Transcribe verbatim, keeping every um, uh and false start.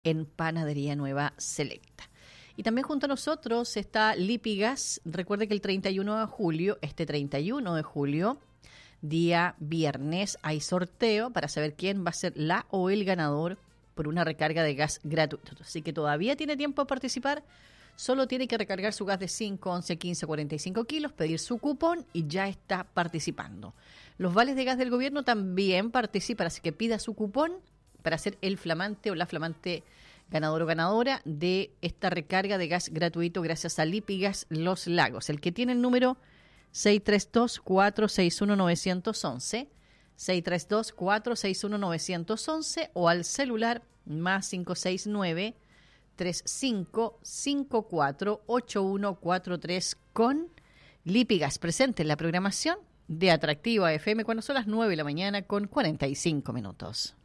en Panadería Nueva Selecta. Y también junto a nosotros está Lipigas. Recuerde que el treinta y uno de julio, este treinta y uno de julio, día viernes, hay sorteo para saber quién va a ser la o el ganador por una recarga de gas gratuito. Así que todavía tiene tiempo de participar. Solo tiene que recargar su gas de cinco, once, quince, cuarenta y cinco kilos, pedir su cupón y ya está participando. Los vales de gas del gobierno también participan, así que pida su cupón para ser el flamante o la flamante ganador o ganadora de esta recarga de gas gratuito gracias a Lipigas Los Lagos. El que tiene el número seis tres dos, cuatro seis uno, nueve uno uno, seis tres dos, cuatro seis uno, nueve uno uno o al celular más cinco seis nueve, tres cinco cinco cuatro, ocho uno cuatro tres con Lipigas presente en la programación de Atractiva F M cuando son las nueve de la mañana con cuarenta y cinco minutos.